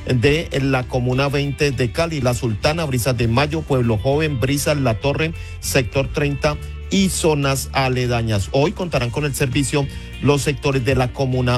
de la Comuna 20 de Cali, La Sultana, Brisas de Mayo, Pueblo Joven, Brisas, La Torre, Sector 30 y zonas aledañas. Hoy contarán con el servicio los sectores de la Comuna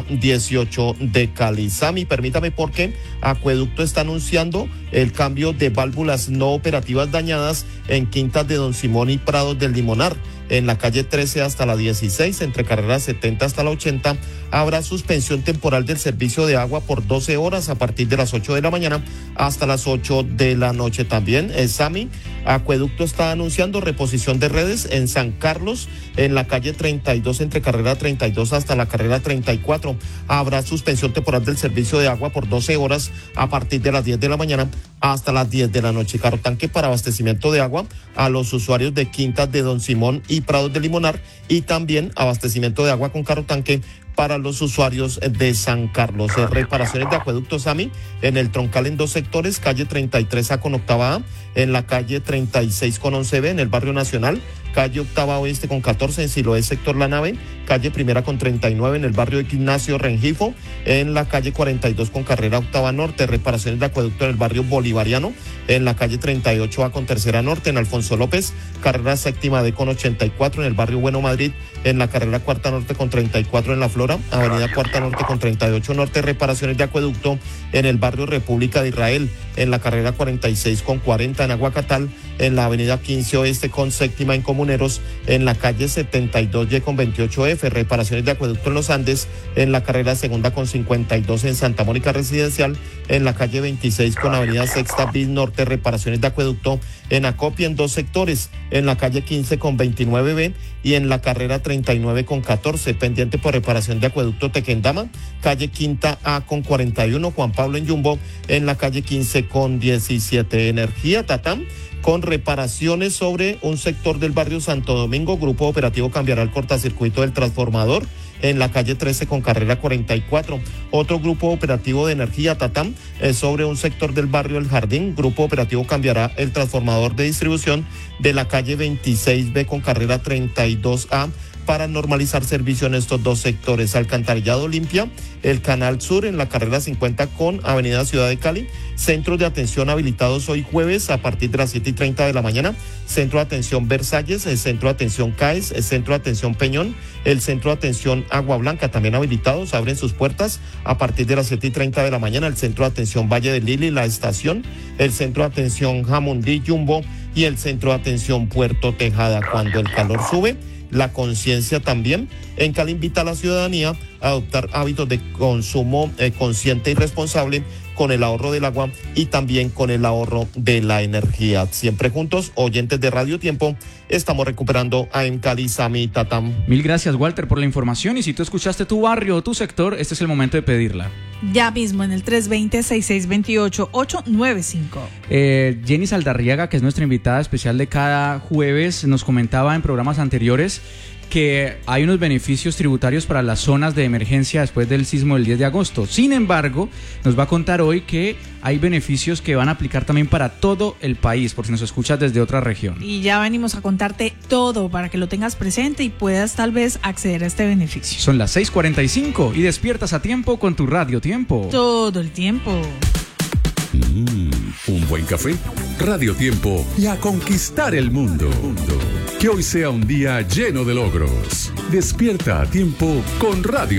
18 de Cali. Sami, permítame, porque Acueducto está anunciando el cambio de válvulas no operativas dañadas en Quintas de Don Simón y Prados del Limonar. En la calle 13 hasta la 16, entre carrera 70 hasta la 80, habrá suspensión temporal del servicio de agua por 12 horas a partir de las 8 de la mañana hasta las 8 de la noche. También, Sami, Acueducto está anunciando reposición de redes en San Carlos, en la calle 32, entre carrera 32 hasta la carrera 34. Habrá suspensión temporal del servicio de agua por 12 horas a partir de las 10 de la mañana hasta las 10 de la noche. Carro tanque para abastecimiento de agua a los usuarios de Quintas de Don Simón y Prados de Limonar, y también abastecimiento de agua con carro tanque para los usuarios de San Carlos. Reparaciones de acueductos, Sami, en el troncal en 2 sectores, calle 33A con octava A, en la calle 36 con 11B, en el barrio Nacional, calle octava oeste con 14 en Siloé, sector La Nave, calle primera con 39 en el barrio Ignacio Rengifo, en la calle 42 con carrera octava norte. Reparaciones de acueducto en el barrio Bolivariano, en la calle 38A con tercera norte, en Alfonso López, carrera séptima D con 84 en el barrio Bueno Madrid, en la carrera cuarta norte con 34 en La Flora, avenida cuarta norte con 38 norte. Reparaciones de acueducto en el barrio República de Israel, en la carrera 46 con 40 en Aguacatal, en la avenida 15 oeste con séptima en Comuneros, en la calle 72Y con 28F. Reparaciones de acueducto en Los Andes, en la carrera segunda con 52 en Santa Mónica Residencial, en la calle 26 con avenida Sexta bis Norte. Reparaciones de acueducto en Acopia en 2 sectores, en la calle 15 con 29B y en la carrera 39 con 14. Pendiente por reparación de acueducto Tequendama, calle Quinta A con 41, Juan Pablo en Yumbo, en la calle 15 con 17. Energía Tatam, con reparaciones sobre un sector del barrio Santo Domingo. Grupo operativo cambiará el cortacircuito del transformador en la calle 13 con carrera 44. Otro grupo operativo de Energía Tatam sobre un sector del barrio El Jardín. Grupo operativo cambiará el transformador de distribución de la calle 26B con carrera 32A para normalizar servicio en estos 2 sectores. Alcantarillado limpia el Canal Sur en la carrera 50 con avenida Ciudad de Cali. Centros de atención habilitados hoy jueves a partir de las 7:30 de la mañana. Centro de atención Versalles, el centro de atención CAES, el centro de atención Peñón, el centro de atención Agua Blanca también habilitados, abren sus puertas a partir de las 7:30 de la mañana. El centro de atención Valle de Lili, la estación, el centro de atención Jamundí, Jumbo y el centro de atención Puerto Tejada. Cuando el calor sube, la conciencia también. En Cali invita a la ciudadanía a adoptar hábitos de consumo consciente y responsable con el ahorro del agua y también con el ahorro de la energía. Siempre juntos, oyentes de Radio Tiempo, estamos recuperando a en Cali, Sami, Tatam. Mil gracias, Walter, por la información, y si tú escuchaste tu barrio o tu sector, este es el momento de pedirla. Ya mismo en el 320-6628-895. Jenny Saldarriaga, que es nuestra invitada especial de cada jueves, nos comentaba en programas anteriores que hay unos beneficios tributarios para las zonas de emergencia después del sismo del 10 de agosto. Sin embargo, nos va a contar hoy que hay beneficios que van a aplicar también para todo el país, por si nos escuchas desde otra región. Y ya venimos a contarte todo para que lo tengas presente y puedas tal vez acceder a este beneficio. Son las 6:45 y despiertas a tiempo con tu Radio Tiempo. Todo el tiempo. Un buen café, Radio Tiempo y a conquistar el mundo. Que hoy sea un día lleno de logros. Despierta a tiempo con Radio